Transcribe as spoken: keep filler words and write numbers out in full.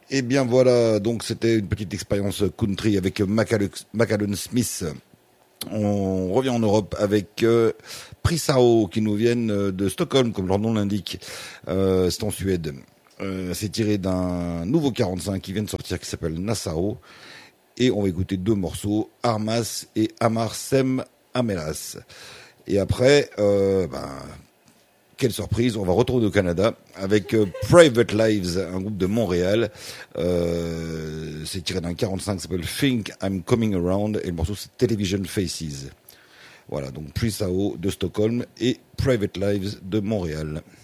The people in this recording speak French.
Et bien voilà, donc c'était une petite expérience country avec Macallum Smith. On revient en Europe avec euh, Prisao qui nous viennent de Stockholm, comme leur nom l'indique. Euh, c'est en Suède. Euh, c'est tiré d'un nouveau quarante-cinq qui vient de sortir qui s'appelle Nassau. Et on va écouter deux morceaux, Armas et Amarsem Amelas. Et après, euh, ben, quelle surprise, on va retourner au Canada avec euh, Private Lives, un groupe de Montréal. Euh, c'est tiré d'un quarante-cinq qui s'appelle Think I'm Coming Around et le morceau c'est Television Faces. Voilà, donc Prisao de Stockholm et Private Lives de Montréal.